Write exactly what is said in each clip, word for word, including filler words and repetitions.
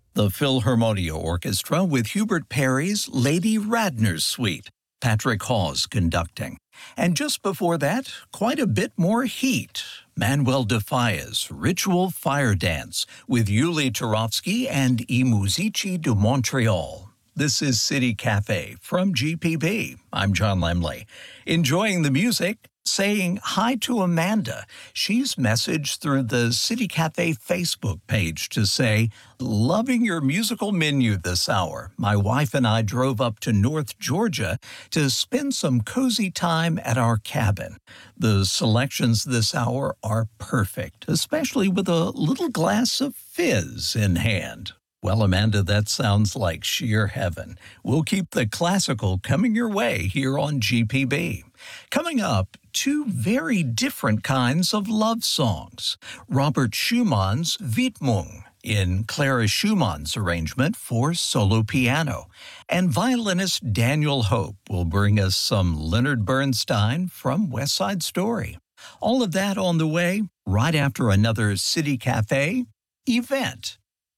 The Philharmonia Orchestra with Hubert Perry's Lady Radnor's Suite, Patrick Hawes conducting. And just before that, quite a bit more heat. Manuel de Falla's Ritual Fire Dance with Yuli Turovsky and I Musici de Montreal. This is City Cafe from G P B. I'm John Lemley. Enjoying the music, saying hi to Amanda. She's messaged through the City Cafe Facebook page to say, loving your musical menu this hour. My wife and I drove up to North Georgia to spend some cozy time at our cabin. The selections this hour are perfect, especially with a little glass of fizz in hand. Well, Amanda, that sounds like sheer heaven. We'll keep the classical coming your way here on G P B. Coming up, two very different kinds of love songs. Robert Schumann's Widmung in Clara Schumann's arrangement for solo piano. And violinist Daniel Hope will bring us some Leonard Bernstein from West Side Story. All of that on the way right after another City Cafe event.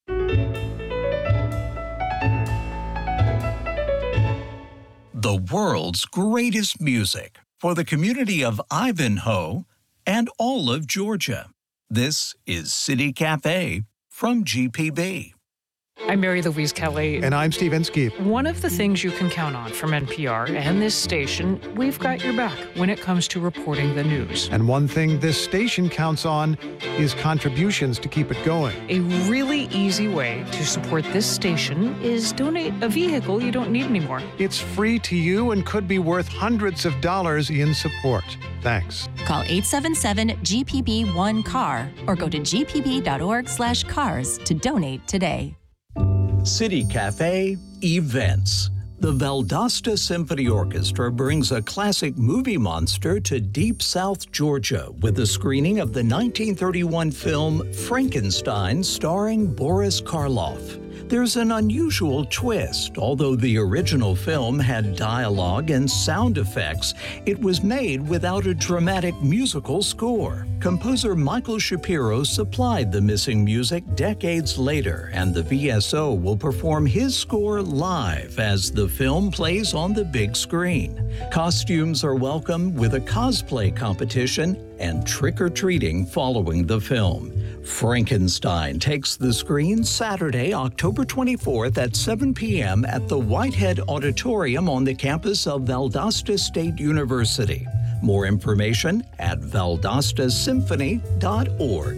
The world's greatest music for the community of Ivanhoe and all of Georgia. This is City Cafe from G P B. I'm Mary Louise Kelly. And I'm Steve Inskeep. One of the things you can count on from N P R and this station, we've got your back when it comes to reporting the news. And one thing this station counts on is contributions to keep it going. A really easy way to support this station is donate a vehicle you don't need anymore. It's free to you and could be worth hundreds of dollars in support. Thanks. Call eight seven seven G P B one C A R or go to g p b dot org slash cars to donate today. City Cafe Events. The Valdosta Symphony Orchestra brings a classic movie monster to Deep South Georgia with a screening of the nineteen thirty-one film Frankenstein starring Boris Karloff. There's an unusual twist. Although the original film had dialogue and sound effects, it was made without a dramatic musical score. Composer Michael Shapiro supplied the missing music decades later, and the V S O will perform his score live as the film plays on the big screen. Costumes are welcome with a cosplay competition and trick-or-treating following the film. Frankenstein takes the screen Saturday, October twenty-fourth at seven p.m. at the Whitehead Auditorium on the campus of Valdosta State University. More information at valdosta symphony dot org.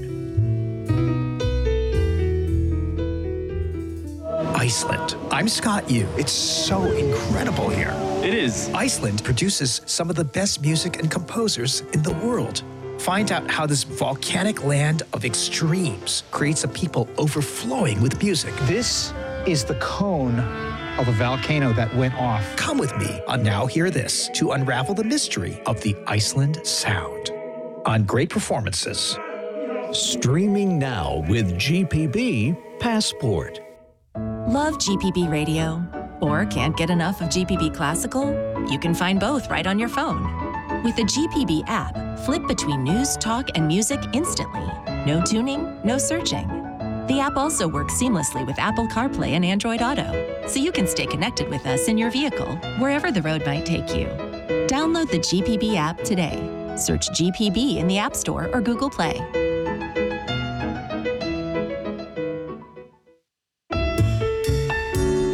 Iceland. I'm Scott Yu. It's so incredible here. It is. Iceland produces some of the best music and composers in the world. Find out how this volcanic land of extremes creates a people overflowing with music. This is the cone of a volcano that went off. Come with me on Now Hear This to unravel the mystery of the Iceland sound on Great Performances. Streaming now with G P B Passport. Love G P B Radio? Or can't get enough of G P B Classical? You can find both right on your phone. With the G P B app, flip between news, talk, and music instantly. No tuning, no searching. The app also works seamlessly with Apple CarPlay and Android Auto, so you can stay connected with us in your vehicle, wherever the road might take you. Download the G P B app today. Search G P B in the App Store or Google Play.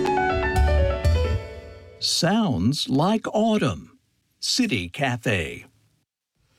Sounds like autumn. City Cafe